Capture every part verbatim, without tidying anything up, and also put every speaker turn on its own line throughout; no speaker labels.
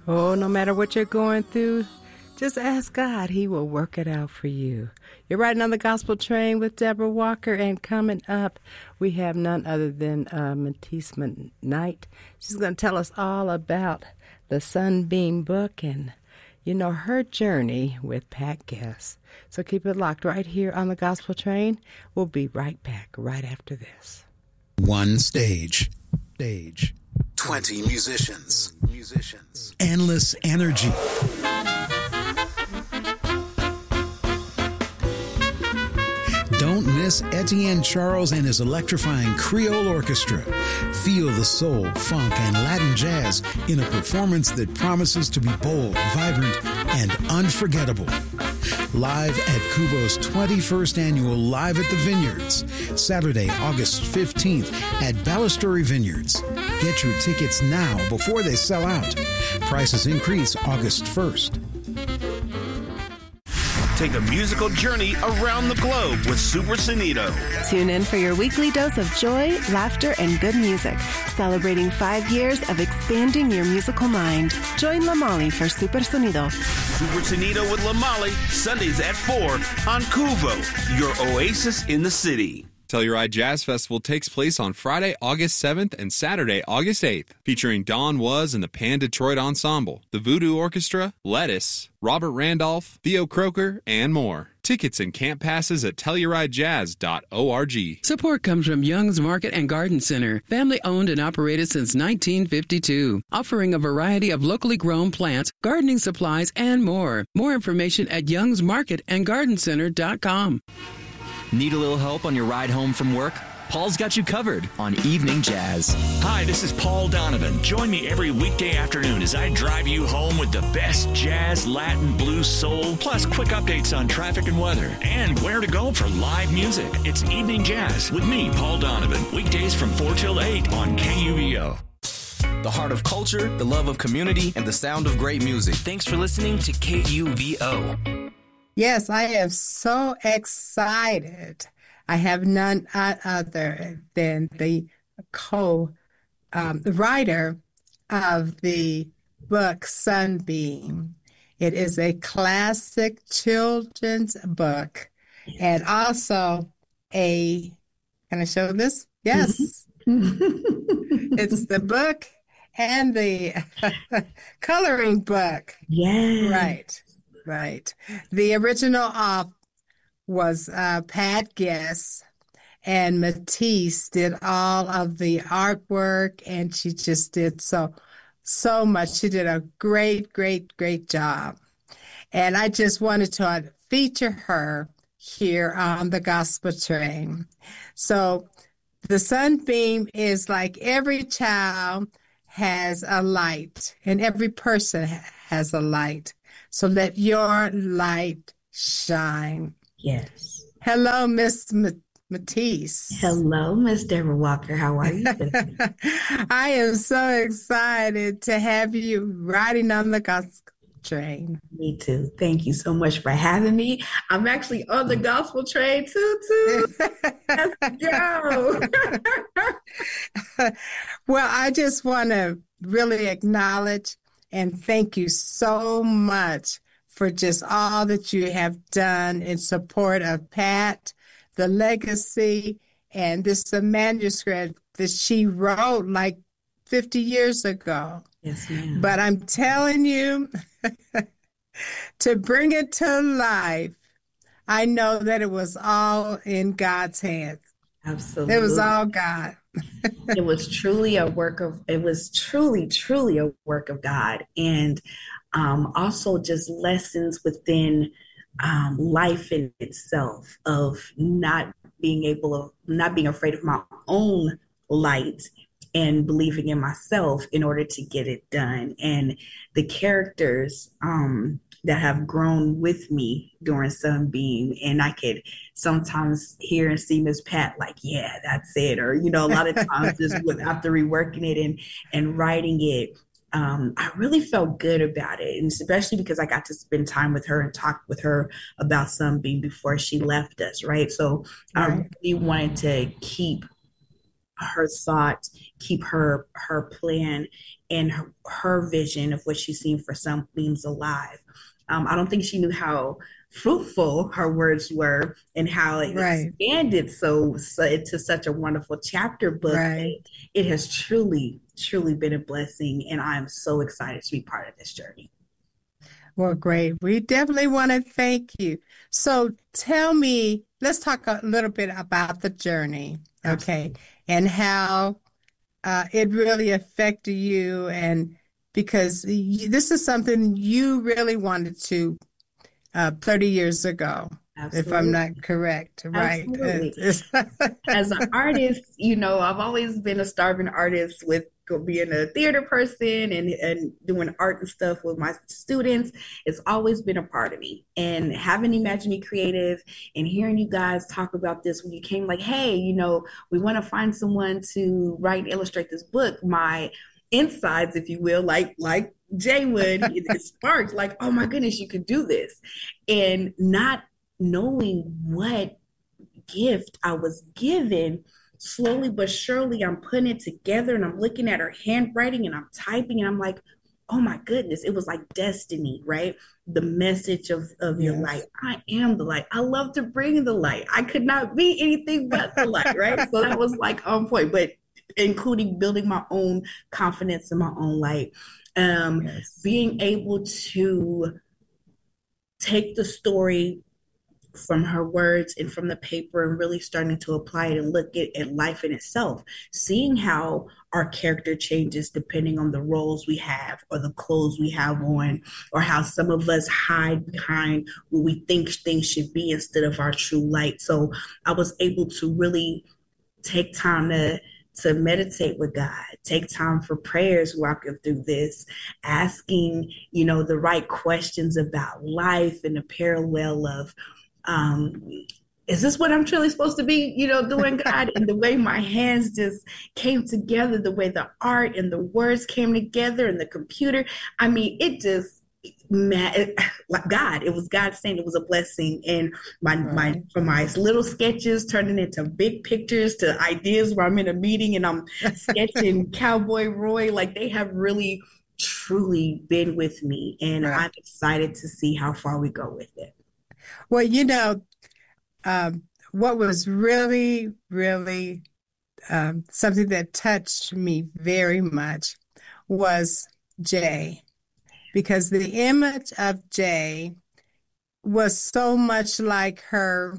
Oh, no matter what you're going through, just ask God. He will work it out for you. You're riding on the Gospel Train with Deborah Walker, and coming up, we have none other than uh, Matisse Knight. She's going to tell us all about the Sunbeam book and, you know, her journey with Pat Guess. So keep it locked right here on the Gospel Train. We'll be right back right after this.
One stage. Stage.
twenty musicians. Musicians.
Endless energy. Don't miss Etienne Charles and his electrifying Creole Orchestra. Feel the soul, funk, and Latin jazz in a performance that promises to be bold, vibrant, and unforgettable. Live at Kubo's twenty-first annual Live at the Vineyards, Saturday, August fifteenth at Balustrade Vineyards. Get your tickets now before they sell out. Prices increase August first.
Take a musical journey around the globe with Super Sonido.
Tune in for your weekly dose of joy, laughter, and good music, celebrating five years of expanding your musical mind. Join La Molly for Super Sonido.
Super Sonido with La Molly, Sundays at four on Kuvo, your oasis in the city.
Telluride Jazz Festival takes place on Friday, August seventh and Saturday, August eighth, featuring Don Was and the Pan Detroit Ensemble, the Voodoo Orchestra, Lettuce, Robert Randolph, Theo Croker, and more. Tickets and camp passes at telluride jazz dot org.
Support comes from Young's Market and Garden Center, family owned and operated since nineteen fifty-two, offering a variety of locally grown plants, gardening supplies, and more. More information at youngs market and garden center dot com.
Need a little help on your ride home from work? Paul's got you covered on Evening Jazz.
Hi, this is Paul Donovan. Join me every weekday afternoon as I drive you home with the best jazz, Latin, blues, soul, plus quick updates on traffic and weather, and where to go for live music. It's Evening Jazz with me, Paul Donovan. Weekdays from four till eight on K U V O.
The heart of culture, the love of community, and the sound of great music. Thanks for listening to K U V O.
Yes, I am so excited. I have none other than the co um, the writer of the book Sunbeam. It is a classic children's book, and also a, can I show this? Yes. It's the book and the coloring book.
Yeah.
Right. Right. The original uh, was uh, Pat Guess, and Matisse did all of the artwork, and she just did so, so much. She did a great, great, great job. And I just wanted to feature her here on the Gospel Train. So the Sunbeam is like every child has a light, and every person has a light. So let your light shine.
Yes.
Hello, Miss M- Matisse.
Hello, Miss Deborah Walker. How are you today?
I am so excited to have you riding on the Gospel Train.
Me too. Thank you so much for having me. I'm actually on the Gospel Train too, too. Let's go.
Well, I just want to really acknowledge and thank you so much for just all that you have done in support of Pat, the legacy, and this the manuscript that she wrote like fifty years ago.
Yes, ma'am.
But I'm telling you, to bring it to life, I know that it was all in God's hands.
Absolutely.
It was all God.
It was truly a work of, it was truly, truly a work of God. And um, also just lessons within um, life in itself of not being able to, not being afraid of my own light and believing in myself in order to get it done. And the characters um, that have grown with me during Sunbeam, and I could sometimes hear and see Miss Pat like, yeah, that's it. Or, you know, a lot of times just with, after reworking it and, and writing it, um, I really felt good about it. And especially because I got to spend time with her and talk with her about Sunbeam before she left us, right? So right. I really wanted to keep her thought, keep her her plan and her, her vision of what she's seen for Sunbeams alive. Um, I don't think she knew how fruitful her words were and how it right. expanded so, so into such a wonderful chapter book.
Right.
It has truly, truly been a blessing, and I'm so excited to be part of this journey.
Well, great. We definitely want to thank you. So tell me, let's talk a little bit about the journey, okay, Absolutely. and how uh, it really affected you, and because you, this is something you really wanted to uh, thirty years ago, Absolutely. if I'm not correct, right?
Absolutely. As an artist, you know, I've always been a starving artist with being a theater person and, and doing art and stuff with my students. It's always been a part of me. And having Imagine Me Creative and hearing you guys talk about this when you came like, hey, you know, we want to find someone to write and illustrate this book, my insides, if you will, like like Jay would, it sparked like, oh my goodness, you could do this. And not knowing what gift I was given, slowly but surely I'm putting it together and I'm looking at her handwriting and I'm typing and I'm like, oh my goodness, it was like destiny, right? The message of, of yes. your light. I am the light. I love to bring the light. I could not be anything but the light, right? So that was like on point, but including building my own confidence in my own light. Um, yes. Being able to take the story from her words and from the paper and really starting to apply it and look at, at life in itself, seeing how our character changes depending on the roles we have or the clothes we have on, or how some of us hide behind what we think things should be instead of our true light. So I was able to really take time to to meditate with God, take time for prayers walking through this, asking, you know, the right questions about life and the parallel of, um, is this what I'm truly supposed to be, you know, doing, God? And the way my hands just came together, the way the art and the words came together and the computer, I mean, it just, man, like God, it was God saying it was a blessing. And my, right. my, from my little sketches turning into big pictures to ideas where I'm in a meeting and I'm sketching Cowboy Roy, like they have really, truly been with me. And right. I'm excited to see how far we go with it.
Well, you know, um, what was really, really um, something that touched me very much was Jay, because the image of Jay was so much like her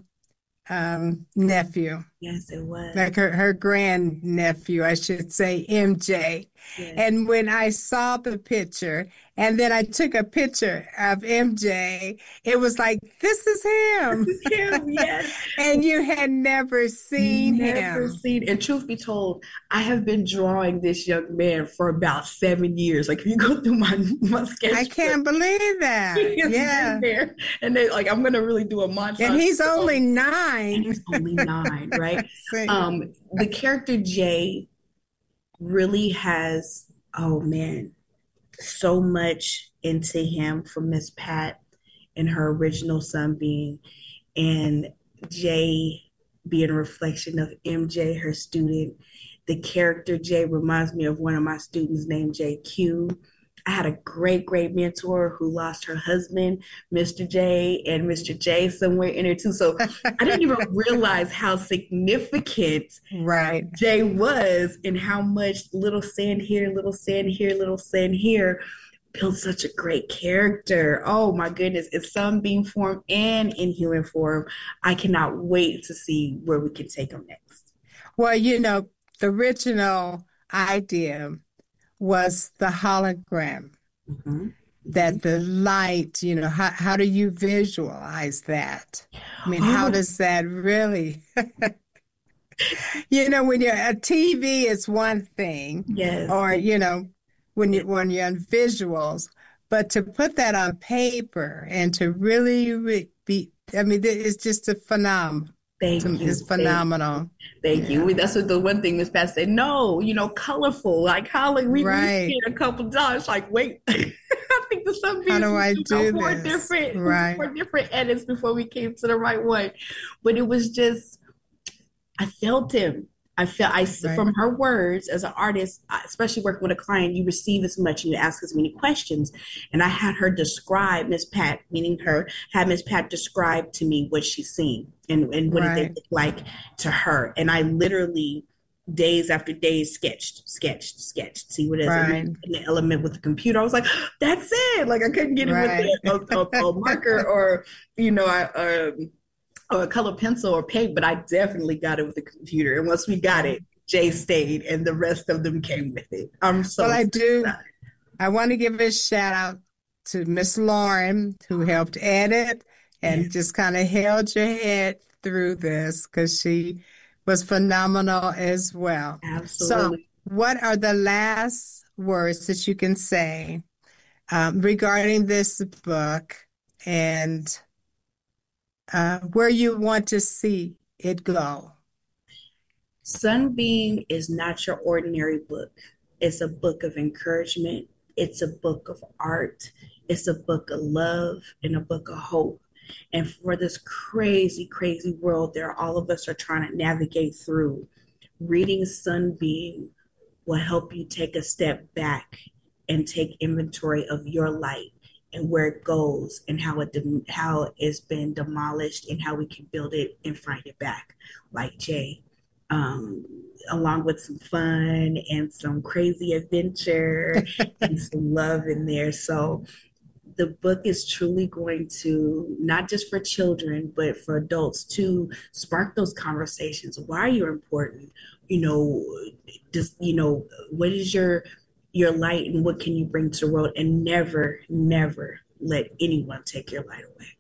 um, nephew.
Yes, it was.
Like her, her grandnephew, I should say, M J. Yes. And when I saw the picture, and then I took a picture of M J, it was like, this is him.
This is him, yes.
And you had never seen
never
him.
Never seen. And truth be told, I have been drawing this young man for about seven years. Like, if you go through my, my sketch.
I can't book, believe that. Yeah.
There. And they like, I'm going to really do a montage.
And he's only nine.
And he's only nine, right? Um, the character Jay really has, oh man, so much into him from Miss Pat and her original Sunbeam, and Jay being a reflection of M J, her student. The character Jay reminds me of one of my students named J Q. I had a great, great mentor who lost her husband, Mister J, and Mister J somewhere in there too. So I didn't even realize how significant
right.
Jay was and how much little sand here, little sand here, little sand here built such a great character. Oh my goodness. It's Sunbeam form and in human form. I cannot wait to see where we can take him next.
Well, you know, the original idea was the hologram, mm-hmm. that the light, you know, how, how do you visualize that? I mean, oh. how does that really, you know, when you're a T V is one thing,
yes,
or, you know, when you when you're on visuals, but to put that on paper and to really re- be, I mean, it's just a phenomenon.
Thank you.
It's phenomenal.
Thank you. Thank you. That's what the one thing Miss Pat said. No, you know, colorful. Like how like we
right.
we spent a couple dollars. Like wait, I think the Sunbeam.
How do I do
four
this?
Different,
right.
four different edits before we came to the right one. But it was just, I felt him. I feel I
Right.
from her words as an artist, especially working with a client, you receive as much and you ask as many questions. And I had her describe, Miss Pat, meaning her, had Miss Pat describe to me what she's seen and, and what it
Right.
looked like to her. And I literally days after days sketched, sketched, sketched, see what it is. And
Right.
then in the element with the computer, I was like, that's it. Like I couldn't get it
Right.
with a, a, a marker or, you know, I, um, or a color pencil or paint, but I definitely got it with the computer. And once we got it, Jay stayed and the rest of them came with it. I'm so
Well, I do.
excited.
I want to give a shout out to Miss Lauren, who helped edit and
Yes.
just kind of held your head through this, because she was phenomenal as well.
Absolutely.
So, what are the last words that you can say um, regarding this book, and uh, where you want to see it go?
Sunbeam is not your ordinary book. It's a book of encouragement. It's a book of art. It's a book of love and a book of hope. And for this crazy, crazy world that all of us are trying to navigate through, reading Sunbeam will help you take a step back and take inventory of your light and where it goes and how it dem- how it's been demolished and how we can build it and find it back, like Jay. Um, along with some fun and some crazy adventure and some love in there. So the book is truly going to, not just for children, but for adults, to spark those conversations. Why are you important? You know, just, you know, what is your your light and what can you bring to the world? And never, never let anyone take your light away.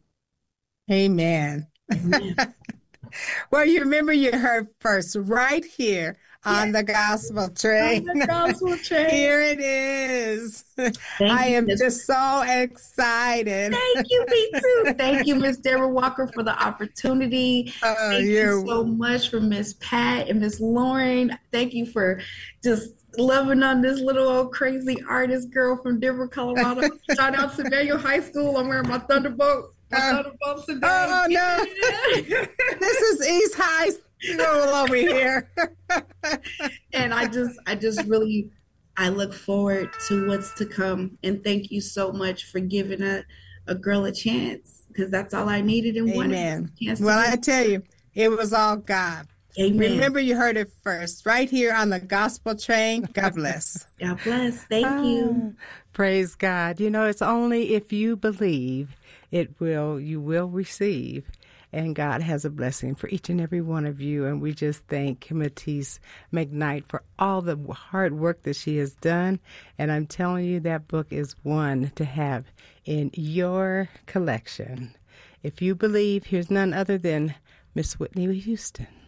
Amen.
Amen.
Well, you remember you heard first right here on
Yes.
the Gospel Train.
On the Gospel Train.
Here it is.
Thank
I
you,
am
Miss-
just so excited.
Thank you, me too. Thank you, Miss Deborah Walker, for the opportunity.
Oh,
Thank you
you're-
so much for Miss Pat and Miss Lauren. Thank you for just loving on this little old crazy artist girl from Denver, Colorado. Shout out to Manual High School. I'm wearing my Thunderbolt. My
Uh,
Thunderbolts today.
Oh, no. This is East High School over here.
And I just, I just really, I look forward to what's to come. And thank you so much for giving a, a girl a chance, because that's all I needed and wanted.
Amen.
A chance to
Well,
do
I tell you, it was all God.
Amen.
Remember, you heard it first, right here on the Gospel Train. God bless.
God bless. Thank you.
Ah, praise God. You know, it's only if you believe it will, you will receive. And God has a blessing for each and every one of you. And we just thank Matisse McKnight for all the hard work that she has done. And I'm telling you, that book is one to have in your collection. If you believe, here's none other than Miss Whitney Houston.